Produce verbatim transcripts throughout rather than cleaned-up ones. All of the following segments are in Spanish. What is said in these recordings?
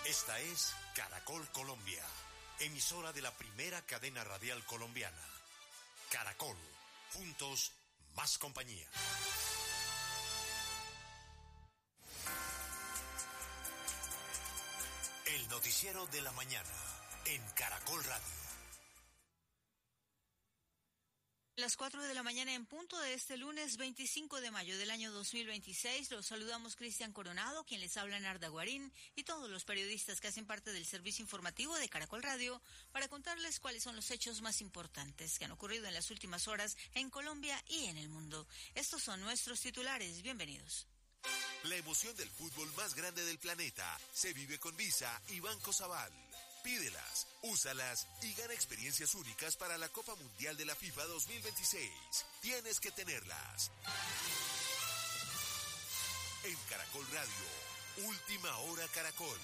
Esta es Caracol Colombia, emisora de la primera cadena radial colombiana. Caracol, juntos, más compañía. El noticiero de la mañana, en Caracol Radio. Las cuatro de la mañana en punto de este lunes veinticinco de mayo del año dos mil veintiséis. Los saludamos Cristian Coronado, quien les habla Narda Guarín, y todos los periodistas que hacen parte del servicio informativo de Caracol Radio para contarles cuáles son los hechos más importantes que han ocurrido en las últimas horas en Colombia y en el mundo. Estos son nuestros titulares. Bienvenidos. La emoción del fútbol más grande del planeta se vive con Visa y Banco Sabal. Pídelas, úsalas y gana experiencias únicas para la Copa Mundial de la FIFA dos mil veintiséis. Tienes que tenerlas. En Caracol Radio, Última Hora Caracol.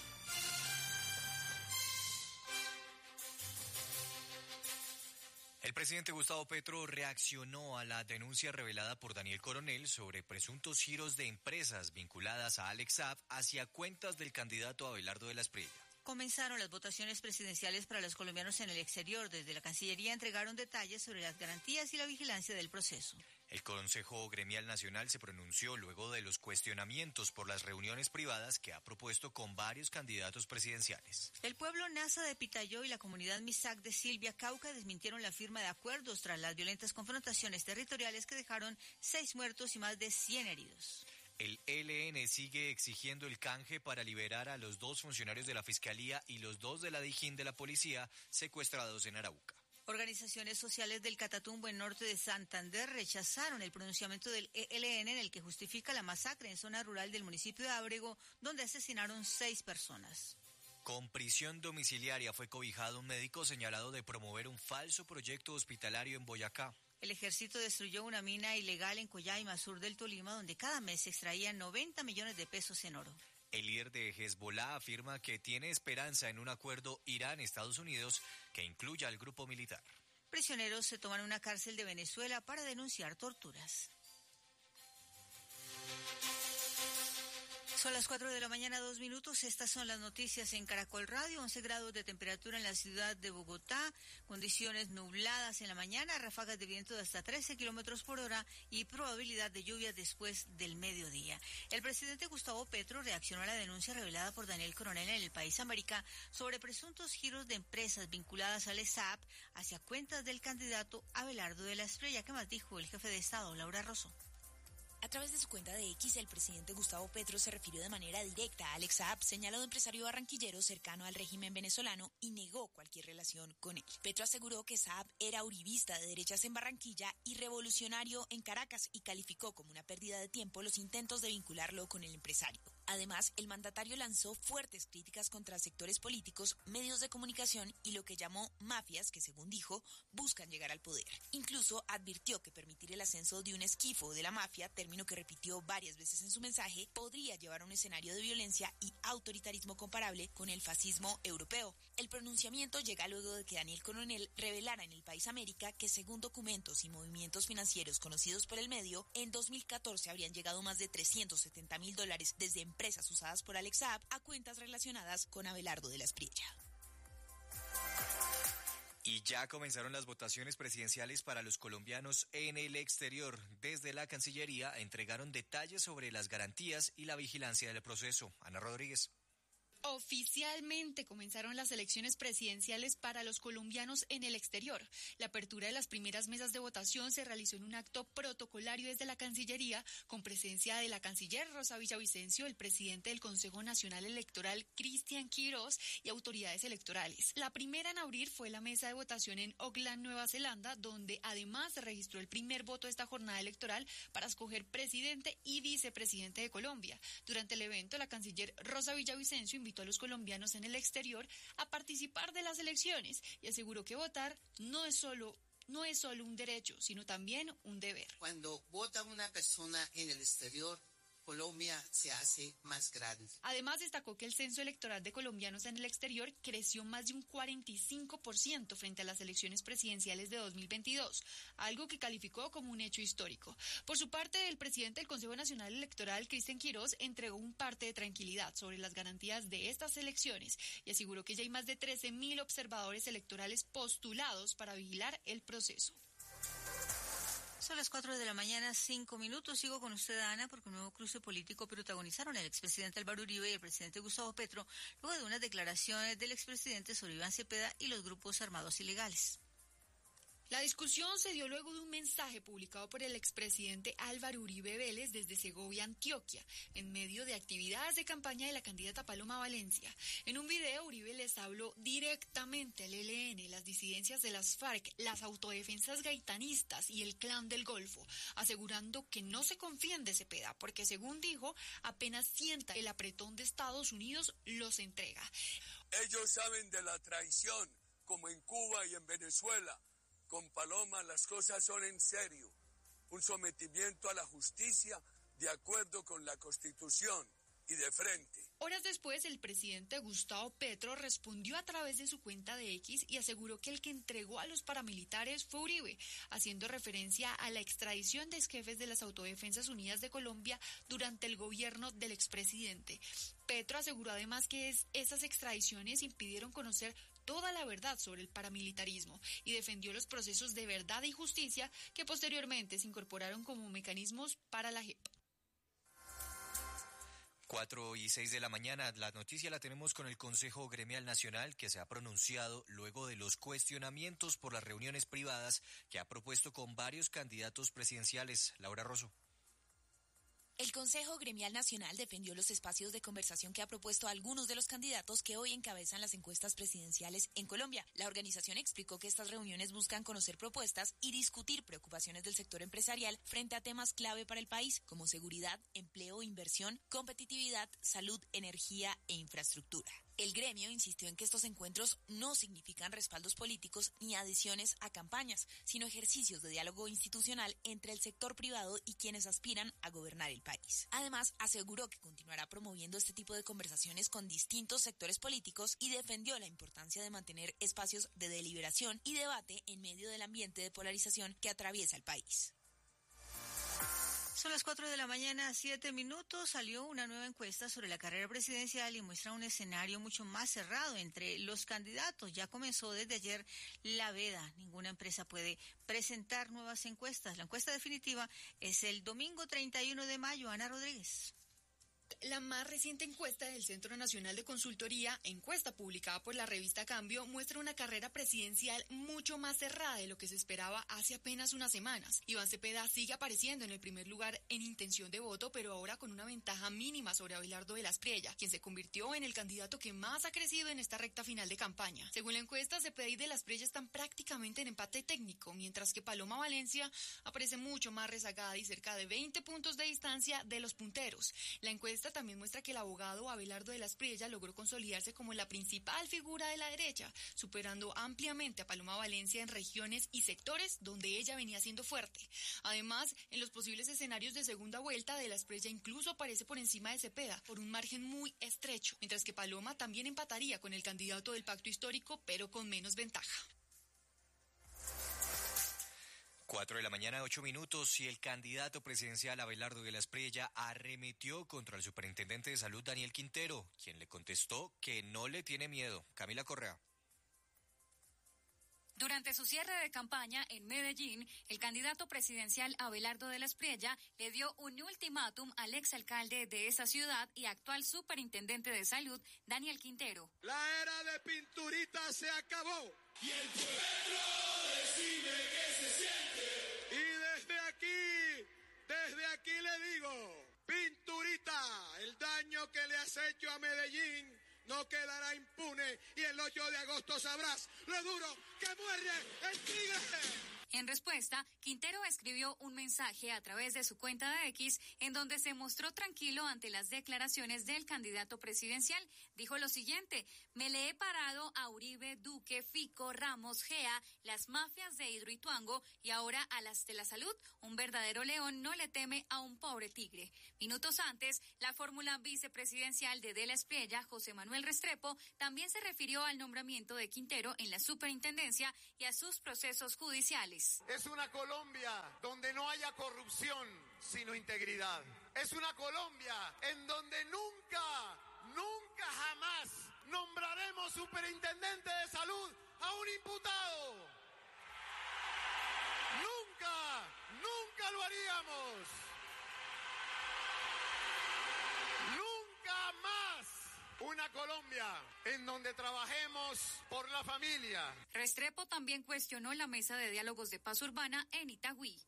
El presidente Gustavo Petro reaccionó a la denuncia revelada por Daniel Coronel sobre presuntos giros de empresas vinculadas a Alex Saab hacia cuentas del candidato Abelardo de la Espriella. Comenzaron las votaciones presidenciales para los colombianos en el exterior. Desde la Cancillería entregaron detalles sobre las garantías y la vigilancia del proceso. El Consejo Gremial Nacional se pronunció luego de los cuestionamientos por las reuniones privadas que ha propuesto con varios candidatos presidenciales. El pueblo Nasa de Pitayó y la comunidad Misak de Silvia, Cauca, desmintieron la firma de acuerdos tras las violentas confrontaciones territoriales que dejaron seis muertos y más de cien heridos. El E L N sigue exigiendo el canje para liberar a los dos funcionarios de la Fiscalía y los dos de la Dijín de la Policía secuestrados en Arauca. Organizaciones sociales del Catatumbo en norte de Santander rechazaron el pronunciamiento del E L N en el que justifica la masacre en zona rural del municipio de Ábrego, donde asesinaron seis personas. Con prisión domiciliaria fue cobijado un médico señalado de promover un falso proyecto hospitalario en Boyacá. El ejército destruyó una mina ilegal en Coyaima, sur del Tolima, donde cada mes se extraían noventa millones de pesos en oro. El líder de Hezbollah afirma que tiene esperanza en un acuerdo Irán-Estados Unidos que incluya al grupo militar. Prisioneros se toman una cárcel de Venezuela para denunciar torturas. Son las cuatro de la mañana, dos minutos. Estas son las noticias en Caracol Radio. once grados de temperatura en la ciudad de Bogotá, condiciones nubladas en la mañana, ráfagas de viento de hasta trece kilómetros por hora y probabilidad de lluvia después del mediodía. El presidente Gustavo Petro reaccionó a la denuncia revelada por Daniel Coronel en El País América sobre presuntos giros de empresas vinculadas al S A P hacia cuentas del candidato Abelardo de la Espriella. ¿Qué más dijo el jefe de Estado, Laura Rosso? A través de su cuenta de X, el presidente Gustavo Petro se refirió de manera directa a Alex Saab, señalado empresario barranquillero cercano al régimen venezolano, y negó cualquier relación con él. Petro aseguró que Saab era uribista de derechas en Barranquilla y revolucionario en Caracas y calificó como una pérdida de tiempo los intentos de vincularlo con el empresario. Además, el mandatario lanzó fuertes críticas contra sectores políticos, medios de comunicación y lo que llamó mafias que, según dijo, buscan llegar al poder. Incluso advirtió que permitir el ascenso de un esquifo de la mafia, término que repitió varias veces en su mensaje, podría llevar a un escenario de violencia y autoritarismo comparable con el fascismo europeo. El pronunciamiento llega luego de que Daniel Coronel revelara en El País América que, según documentos y movimientos financieros conocidos por el medio, en dos mil catorce habrían llegado más de trescientos setenta mil dólares desde empresas usadas por Alex Saab a cuentas relacionadas con Abelardo de la Espriella. Y ya comenzaron las votaciones presidenciales para los colombianos en el exterior. Desde la Cancillería entregaron detalles sobre las garantías y la vigilancia del proceso. Ana Rodríguez. Oficialmente comenzaron las elecciones presidenciales para los colombianos en el exterior. La apertura de las primeras mesas de votación se realizó en un acto protocolario desde la Cancillería, con presencia de la canciller Rosa Villavicencio, el presidente del Consejo Nacional Electoral Cristian Quirós y autoridades electorales. La primera en abrir fue la mesa de votación en Auckland, Nueva Zelanda, donde además se registró el primer voto de esta jornada electoral para escoger presidente y vicepresidente de Colombia. Durante el evento, la canciller Rosa Villavicencio invitó a los colombianos en el exterior a participar de las elecciones y aseguró que votar no es solo no es solo un derecho, sino también un deber. Cuando vota una persona en el exterior, Colombia se hace más grande. Además, destacó que el censo electoral de colombianos en el exterior creció más de un cuarenta y cinco por ciento frente a las elecciones presidenciales de dos mil veintidós, algo que calificó como un hecho histórico. Por su parte, el presidente del Consejo Nacional Electoral, Cristian Quirós, entregó un parte de tranquilidad sobre las garantías de estas elecciones y aseguró que ya hay más de trece mil observadores electorales postulados para vigilar el proceso. Son las cuatro de la mañana, cinco minutos. Sigo con usted, Ana, porque un nuevo cruce político protagonizaron el expresidente Álvaro Uribe y el presidente Gustavo Petro luego de unas declaraciones del expresidente sobre Iván Cepeda y los grupos armados ilegales. La discusión se dio luego de un mensaje publicado por el expresidente Álvaro Uribe Vélez desde Segovia, Antioquia, en medio de actividades de campaña de la candidata Paloma Valencia. En un video, Uribe les habló directamente al E L N, las disidencias de las FARC, las autodefensas gaitanistas y el Clan del Golfo, asegurando que no se confían de Cepeda, porque según dijo, apenas sienta el apretón de Estados Unidos, los entrega. Ellos saben de la traición, como en Cuba y en Venezuela. Con Paloma las cosas son en serio, un sometimiento a la justicia de acuerdo con la Constitución y de frente. Horas después, el presidente Gustavo Petro respondió a través de su cuenta de X y aseguró que el que entregó a los paramilitares fue Uribe, haciendo referencia a la extradición de exjefes de las Autodefensas Unidas de Colombia durante el gobierno del expresidente. Petro aseguró además que es, esas extradiciones impidieron conocer toda la verdad sobre el paramilitarismo y defendió los procesos de verdad y justicia que posteriormente se incorporaron como mecanismos para la J E P. Cuatro y seis de la mañana, la noticia la tenemos con el Consejo Gremial Nacional, que se ha pronunciado luego de los cuestionamientos por las reuniones privadas que ha propuesto con varios candidatos presidenciales. Laura Rosso. El Consejo Gremial Nacional defendió los espacios de conversación que ha propuesto a algunos de los candidatos que hoy encabezan las encuestas presidenciales en Colombia. La organización explicó que estas reuniones buscan conocer propuestas y discutir preocupaciones del sector empresarial frente a temas clave para el país, como seguridad, empleo, inversión, competitividad, salud, energía e infraestructura. El gremio insistió en que estos encuentros no significan respaldos políticos ni adiciones a campañas, sino ejercicios de diálogo institucional entre el sector privado y quienes aspiran a gobernar el país. Además, aseguró que continuará promoviendo este tipo de conversaciones con distintos sectores políticos y defendió la importancia de mantener espacios de deliberación y debate en medio del ambiente de polarización que atraviesa el país. Son las cuatro de la mañana, siete minutos. Salió una nueva encuesta sobre la carrera presidencial y muestra un escenario mucho más cerrado entre los candidatos. Ya comenzó desde ayer la veda. Ninguna empresa puede presentar nuevas encuestas. La encuesta definitiva es el domingo treinta y uno de mayo. Ana Rodríguez. La más reciente encuesta del Centro Nacional de Consultoría, encuesta publicada por la revista Cambio, muestra una carrera presidencial mucho más cerrada de lo que se esperaba hace apenas unas semanas. Iván Cepeda sigue apareciendo en el primer lugar en intención de voto, pero ahora con una ventaja mínima sobre Abelardo de la Espriella, quien se convirtió en el candidato que más ha crecido en esta recta final de campaña. Según la encuesta, Cepeda y de la Espriella están prácticamente en empate técnico, mientras que Paloma Valencia aparece mucho más rezagada y cerca de veinte puntos de distancia de los punteros. La encuesta también muestra que el abogado Abelardo de la Espriella logró consolidarse como la principal figura de la derecha, superando ampliamente a Paloma Valencia en regiones y sectores donde ella venía siendo fuerte. Además, en los posibles escenarios de segunda vuelta, de la Espriella incluso aparece por encima de Cepeda, por un margen muy estrecho, mientras que Paloma también empataría con el candidato del pacto histórico, pero con menos ventaja. Cuatro de la mañana, ocho minutos, y el candidato presidencial Abelardo de la Espriella arremetió contra el superintendente de salud Daniel Quintero, quien le contestó que no le tiene miedo. Camila Correa. Durante su cierre de campaña en Medellín, el candidato presidencial Abelardo de la Espriella le dio un ultimátum al exalcalde de esa ciudad y actual superintendente de salud, Daniel Quintero. La era de Pinturita se acabó. Y el pueblo decide qué se siente. Y desde aquí, desde aquí le digo, Pinturita, el daño que le has hecho a Medellín no quedará impune y el ocho de agosto sabrás lo duro que muere el tigre. En respuesta, Quintero escribió un mensaje a través de su cuenta de X en donde se mostró tranquilo ante las declaraciones del candidato presidencial. Dijo lo siguiente: me le he parado a Uribe, Duque, Fico, Ramos, Gea, las mafias de Hidroituango y ahora a las de la salud. Un verdadero león no le teme a un pobre tigre. Minutos antes, la fórmula vicepresidencial de De la Espriella, José Manuel Restrepo, también se refirió al nombramiento de Quintero en la superintendencia y a sus procesos judiciales. Es una Colombia donde no haya corrupción, sino integridad. Es una Colombia en donde nunca, nunca jamás nombraremos superintendente de salud a un imputado. Nunca, nunca lo haríamos. Nunca más. Una Colombia en donde trabajemos por la familia. Restrepo también cuestionó la mesa de diálogos de paz urbana en Itagüí.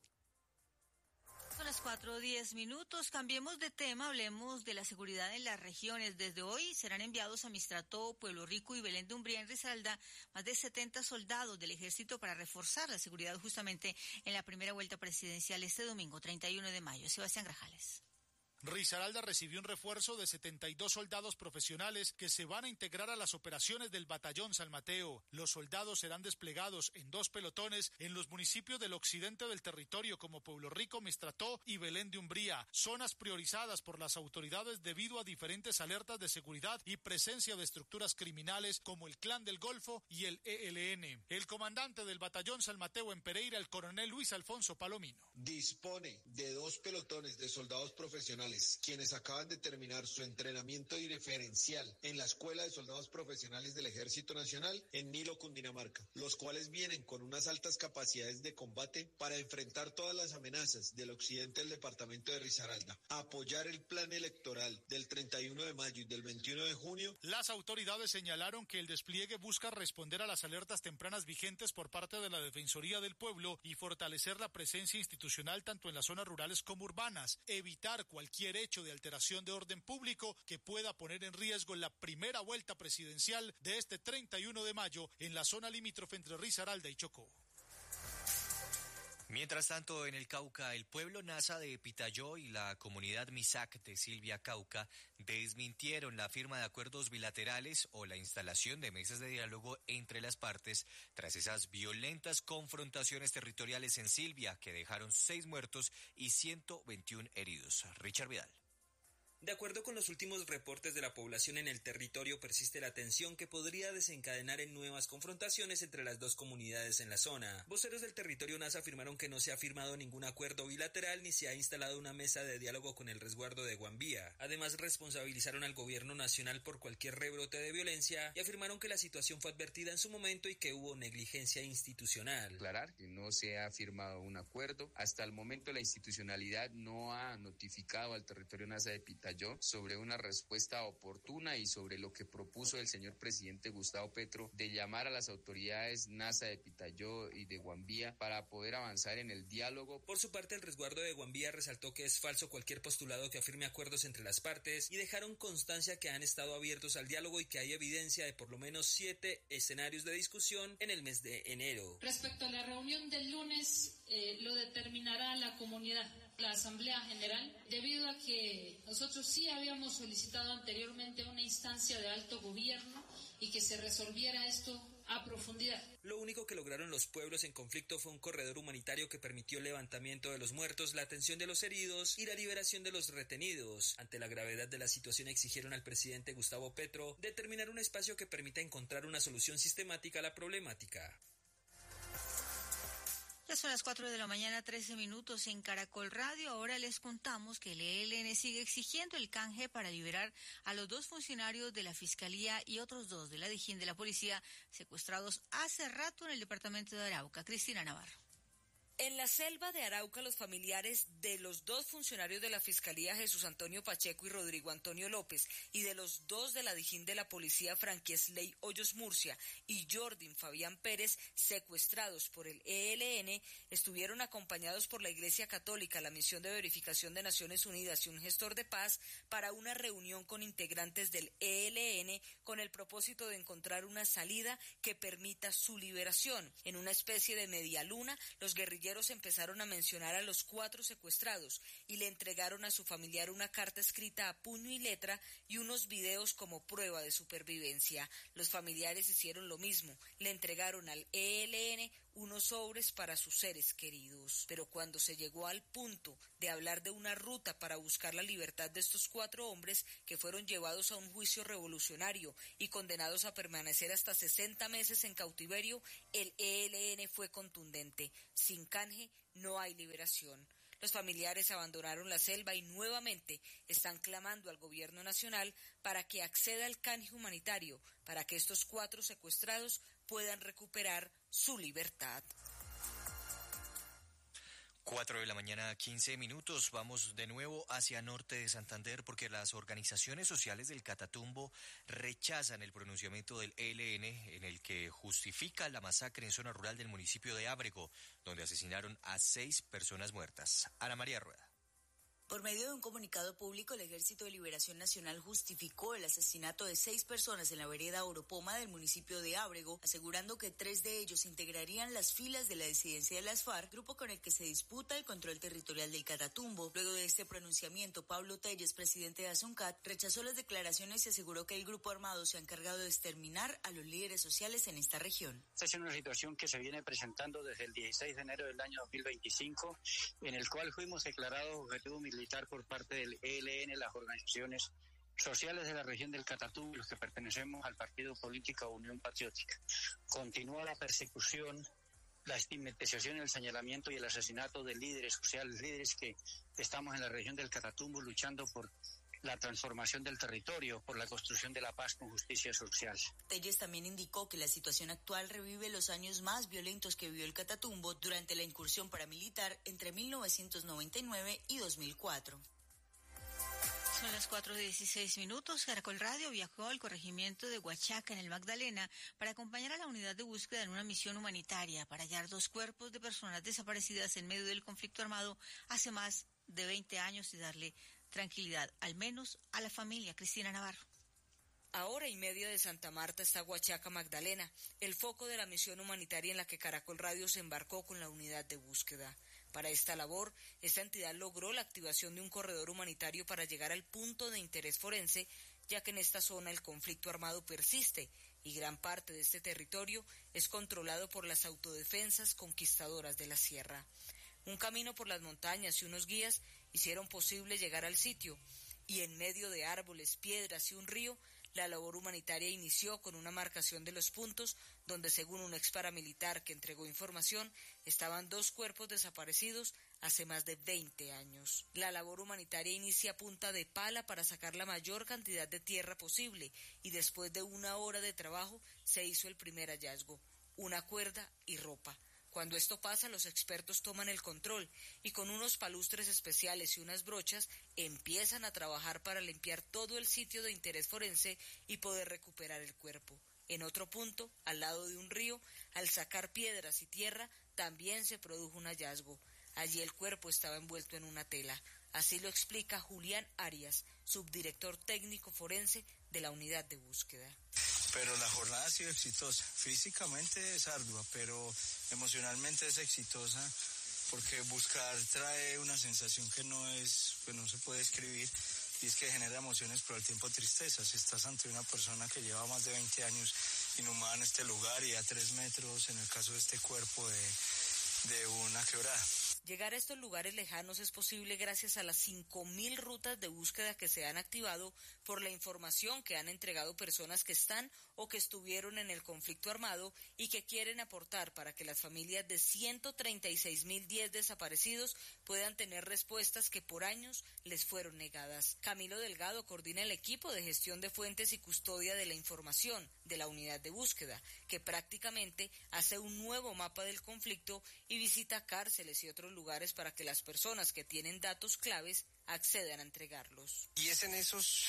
Son las cuatro diez minutos. Cambiemos de tema, hablemos de la seguridad en las regiones. Desde hoy serán enviados a Mistrató, Pueblo Rico y Belén de Umbría en Risaralda más de setenta soldados del ejército para reforzar la seguridad justamente en la primera vuelta presidencial este domingo, treinta y uno de mayo. Sebastián Grajales. Risaralda recibió un refuerzo de setenta y dos soldados profesionales que se van a integrar a las operaciones del Batallón San Mateo. Los soldados serán desplegados en dos pelotones en los municipios del occidente del territorio como Pueblo Rico, Mistrató y Belén de Umbría, zonas priorizadas por las autoridades debido a diferentes alertas de seguridad y presencia de estructuras criminales como el Clan del Golfo y el E L N. El comandante del Batallón San Mateo en Pereira, el coronel Luis Alfonso Palomino. Dispone de dos pelotones de soldados profesionales quienes acaban de terminar su entrenamiento diferencial en la Escuela de Soldados Profesionales del Ejército Nacional en Nilo, Cundinamarca, los cuales vienen con unas altas capacidades de combate para enfrentar todas las amenazas del occidente del departamento de Risaralda, apoyar el plan electoral del treinta y uno de mayo y del veintiuno de junio. Las autoridades señalaron que el despliegue busca responder a las alertas tempranas vigentes por parte de la Defensoría del Pueblo y fortalecer la presencia institucional tanto en las zonas rurales como urbanas, evitar cualquier hecho de alteración de orden público que pueda poner en riesgo la primera vuelta presidencial de este treinta y uno de mayo en la zona limítrofe entre Risaralda y Chocó. Mientras tanto, en el Cauca, el pueblo Nasa de Pitayó y la comunidad Misac de Silvia Cauca desmintieron la firma de acuerdos bilaterales o la instalación de mesas de diálogo entre las partes tras esas violentas confrontaciones territoriales en Silvia que dejaron seis muertos y ciento veintiún heridos. Richard Vidal. De acuerdo con los últimos reportes de la población en el territorio, persiste la tensión que podría desencadenar en nuevas confrontaciones entre las dos comunidades en la zona. Voceros del territorio Nasa afirmaron que no se ha firmado ningún acuerdo bilateral ni se ha instalado una mesa de diálogo con el resguardo de Guambía. Además, responsabilizaron al gobierno nacional por cualquier rebrote de violencia y afirmaron que la situación fue advertida en su momento y que hubo negligencia institucional. Aclarar que no se ha firmado un acuerdo. Hasta el momento la institucionalidad no ha notificado al territorio Nasa de Pitayó sobre una respuesta oportuna y sobre lo que propuso el señor presidente Gustavo Petro de llamar a las autoridades Nasa de Pitayó y de Guambía para poder avanzar en el diálogo. Por su parte, el resguardo de Guambía resaltó que es falso cualquier postulado que afirme acuerdos entre las partes y dejaron constancia que han estado abiertos al diálogo y que hay evidencia de por lo menos siete escenarios de discusión en el mes de enero. Respecto a la reunión del lunes, eh, lo determinará la comunidad, la Asamblea General, debido a que nosotros sí habíamos solicitado anteriormente una instancia de alto gobierno y que se resolviera esto a profundidad. Lo único que lograron los pueblos en conflicto fue un corredor humanitario que permitió el levantamiento de los muertos, la atención de los heridos y la liberación de los retenidos. Ante la gravedad de la situación exigieron al presidente Gustavo Petro determinar un espacio que permita encontrar una solución sistemática a la problemática. Ya son las cuatro de la mañana, trece minutos en Caracol Radio. Ahora les contamos que el E L N sigue exigiendo el canje para liberar a los dos funcionarios de la Fiscalía y otros dos de la Dijín de la Policía secuestrados hace rato en el departamento de Arauca. Cristina Navarro. En la selva de Arauca, los familiares de los dos funcionarios de la Fiscalía, Jesús Antonio Pacheco y Rodrigo Antonio López, y de los dos de la Dijín de la Policía, Franquiesley Hoyos Murcia y Jordin Fabián Pérez, secuestrados por el E L N, estuvieron acompañados por la Iglesia Católica, la Misión de Verificación de Naciones Unidas y un gestor de paz para una reunión con integrantes del E L N con el propósito de encontrar una salida que permita su liberación. En una especie de media luna, los guerrilleros empezaron a mencionar a los cuatro secuestrados y le entregaron a su familiar una carta escrita a puño y letra y unos videos como prueba de supervivencia. Los familiares hicieron lo mismo, le entregaron al E L N unos sobres para sus seres queridos. Pero cuando se llegó al punto de hablar de una ruta para buscar la libertad de estos cuatro hombres que fueron llevados a un juicio revolucionario y condenados a permanecer hasta sesenta meses en cautiverio, el E L N fue contundente: sin canje no hay liberación. Los familiares abandonaron la selva y nuevamente están clamando al gobierno nacional para que acceda al canje humanitario, para que estos cuatro secuestrados puedan recuperar su libertad. Cuatro de la mañana, quince minutos. Vamos de nuevo hacia norte de Santander porque las organizaciones sociales del Catatumbo rechazan el pronunciamiento del E L N en el que justifica la masacre en zona rural del municipio de Ábrego, donde asesinaron a seis personas muertas. Ana María Rueda. Por medio de un comunicado público, el Ejército de Liberación Nacional justificó el asesinato de seis personas en la vereda Oropoma del municipio de Ábrego, asegurando que tres de ellos integrarían las filas de la disidencia de las FARC, grupo con el que se disputa el control territorial del Catatumbo. Luego de este pronunciamiento, Pablo Telles, presidente de ASUNCAT, rechazó las declaraciones y aseguró que el grupo armado se ha encargado de exterminar a los líderes sociales en esta región. Esta es una situación que se viene presentando desde el dieciséis de enero del año dos mil veinticinco, en el cual fuimos declarados objetivo militar por parte del E L N, las organizaciones sociales de la región del Catatumbo, los que pertenecemos al partido político Unión Patriótica. Continúa la persecución, la estigmatización, el señalamiento y el asesinato de líderes sociales, líderes que estamos en la región del Catatumbo luchando por la transformación del territorio, por la construcción de la paz con justicia social. Telles también indicó que la situación actual revive los años más violentos que vivió el Catatumbo durante la incursión paramilitar entre mil novecientos noventa y nueve y dos mil cuatro. Son las cuatro de dieciséis minutos. Caracol Radio viajó al corregimiento de Huachaca, en el Magdalena, para acompañar a la unidad de búsqueda en una misión humanitaria para hallar dos cuerpos de personas desaparecidas en medio del conflicto armado hace más de veinte años y darle tranquilidad, al menos a la familia. Cristina Navarro. A hora y media de Santa Marta está Huachaca Magdalena, el foco de la misión humanitaria en la que Caracol Radio se embarcó con la unidad de búsqueda. Para esta labor, esta entidad logró la activación de un corredor humanitario para llegar al punto de interés forense, ya que en esta zona el conflicto armado persiste y gran parte de este territorio es controlado por las autodefensas conquistadoras de la sierra. Un camino por las montañas y unos guías hicieron posible llegar al sitio, y en medio de árboles, piedras y un río, la labor humanitaria inició con una marcación de los puntos donde, según un ex paramilitar que entregó información, estaban dos cuerpos desaparecidos hace más de veinte años. La labor humanitaria inicia a punta de pala para sacar la mayor cantidad de tierra posible, y después de una hora de trabajo se hizo el primer hallazgo: una cuerda y ropa. Cuando esto pasa, los expertos toman el control y con unos palustres especiales y unas brochas empiezan a trabajar para limpiar todo el sitio de interés forense y poder recuperar el cuerpo. En otro punto, al lado de un río, al sacar piedras y tierra, también se produjo un hallazgo. Allí el cuerpo estaba envuelto en una tela. Así lo explica Julián Arias, subdirector técnico forense de la unidad de búsqueda. Pero la jornada ha sido exitosa. Físicamente es ardua, pero emocionalmente es exitosa, porque buscar trae una sensación que no es, pues no se puede describir, y es que genera emociones pero al tiempo tristezas. Estás ante una persona que lleva más de veinte años inhumada en este lugar y a tres metros, en el caso de este cuerpo, de, de una quebrada. Llegar a estos lugares lejanos es posible gracias a las cinco mil rutas de búsqueda que se han activado por la información que han entregado personas que están o que estuvieron en el conflicto armado y que quieren aportar para que las familias de ciento treinta y seis mil diez desaparecidos puedan tener respuestas que por años les fueron negadas. Camilo Delgado coordina el equipo de gestión de fuentes y custodia de la información de la unidad de búsqueda, que prácticamente hace un nuevo mapa del conflicto y visita cárceles y otros lugares para que las personas que tienen datos claves accedan a entregarlos. Y es en esos,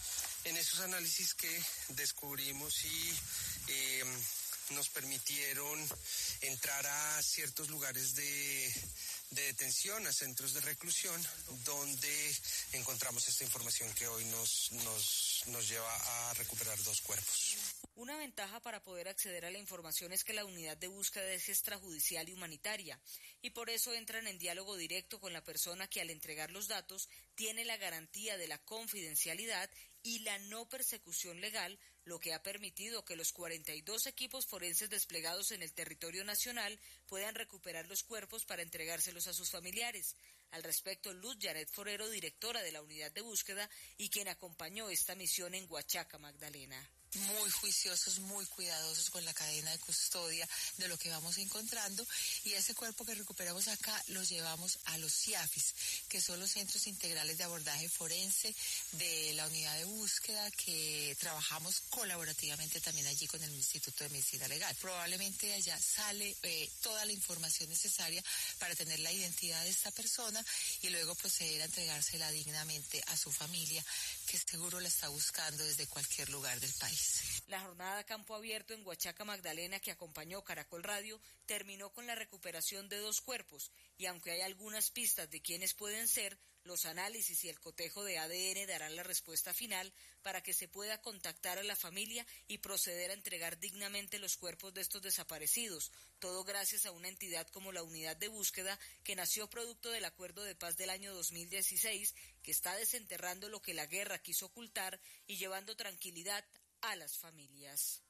en esos análisis que descubrimos y eh, nos permitieron entrar a ciertos lugares de, de detención, a centros de reclusión, donde encontramos esta información que hoy nos, nos, nos lleva a recuperar dos cuerpos. Una ventaja para poder acceder a la información es que la unidad de búsqueda es extrajudicial y humanitaria, y por eso entran en diálogo directo con la persona que al entregar los datos tiene la garantía de la confidencialidad y la no persecución legal, lo que ha permitido que los cuarenta y dos equipos forenses desplegados en el territorio nacional puedan recuperar los cuerpos para entregárselos a sus familiares. Al respecto, Luz Janet Forero, directora de la unidad de búsqueda y quien acompañó esta misión en Huachaca, Magdalena. Muy juiciosos, muy cuidadosos con la cadena de custodia de lo que vamos encontrando, y ese cuerpo que recuperamos acá lo llevamos a los C I A F I S, que son los Centros Integrales de Abordaje Forense de la unidad de búsqueda, que trabajamos colaborativamente también allí con el Instituto de Medicina Legal. Probablemente de allá sale eh, toda la información necesaria para tener la identidad de esta persona y luego proceder a entregársela dignamente a su familia, que seguro la está buscando desde cualquier lugar del país. La jornada Campo Abierto en Huachaca, Magdalena, que acompañó Caracol Radio, terminó con la recuperación de dos cuerpos, y aunque hay algunas pistas de quiénes pueden ser, los análisis y el cotejo de A D N darán la respuesta final para que se pueda contactar a la familia y proceder a entregar dignamente los cuerpos de estos desaparecidos, todo gracias a una entidad como la Unidad de Búsqueda, que nació producto del Acuerdo de Paz del año dos mil dieciséis, que está desenterrando lo que la guerra quiso ocultar y llevando tranquilidad a las familias.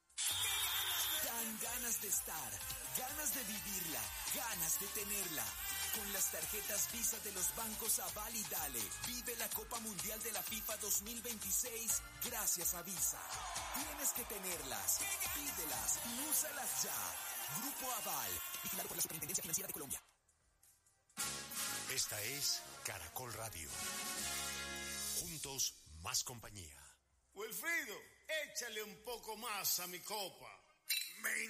Dan ganas de estar, ganas de vivirla, ganas de tenerla. Con las tarjetas Visa de los bancos Aval y Dale, vive la Copa Mundial de la FIFA dos mil veintiséis gracias a Visa. Tienes que tenerlas, pídelas y úsalas ya. Grupo Aval, vigilado por la Superintendencia Financiera de Colombia. Esta es Caracol Radio. Juntos, más compañía. Wilfrido, échale un poco más a mi copa. Me